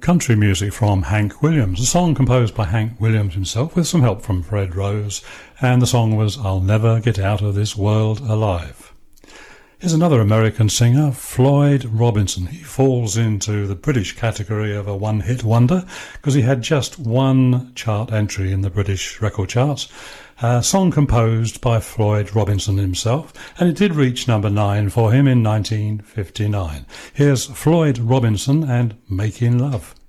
country music from Hank Williams, a song composed by Hank Williams himself with some help from Fred Rose, and the song was I'll Never Get Out of This World Alive. Here's another American singer, Floyd Robinson. He falls into the British category of a one-hit wonder because he had just one chart entry in the British record charts, a song composed by Floyd Robinson himself, and it did reach number 9 for him in 1959. Here's Floyd Robinson and Making Love.